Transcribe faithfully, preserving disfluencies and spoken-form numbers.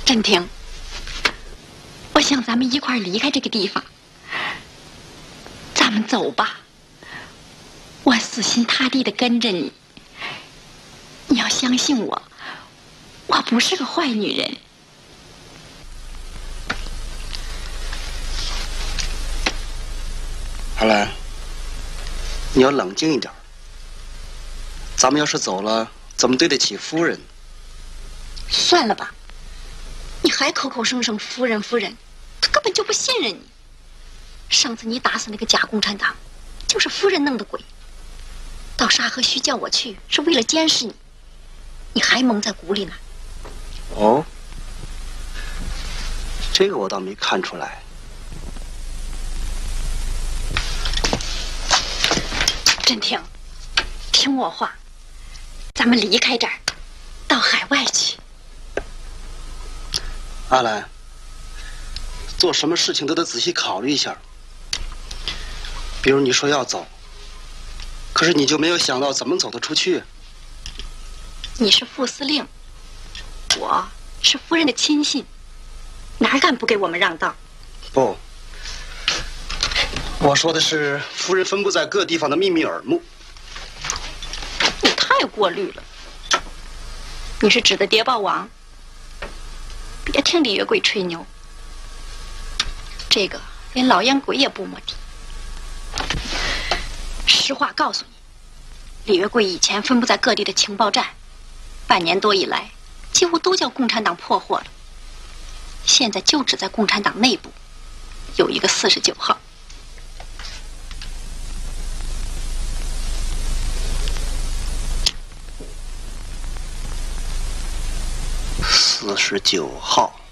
振廷，我想咱们一块儿离开这个地方。咱们走吧，我死心塌地的跟着你。你要相信我，我不是个坏女人。 阿兰，你要冷静一点。咱们要是走了，怎么对得起夫人？ 算了吧，你还口口声声夫人夫人，他根本就不信任你。上次你打死那个假共产党，就是夫人弄的鬼。到沙河须叫我去，是为了监视你，你还蒙在鼓里呢。 哦，这个我倒没看出来。 振廷，听我话，咱们离开这儿，到海外去。 阿兰，做什么事情都得仔细考虑一下。比如你说要走，可是你就没有想到怎么走得出去。 你是副司令，我是夫人的亲信，哪敢不给我们让道？ 不，我说的是夫人分布在各地方的秘密耳目。 你太过滤了。你是指的谍报王？别听李月桂吹牛，这个连老烟鬼也不摸底。实话告诉你，李月桂以前分布在各地的情报站，半年多以来，几乎都叫共产党破获了。现在就只在共产党内部有一个四十九号。 四十九号。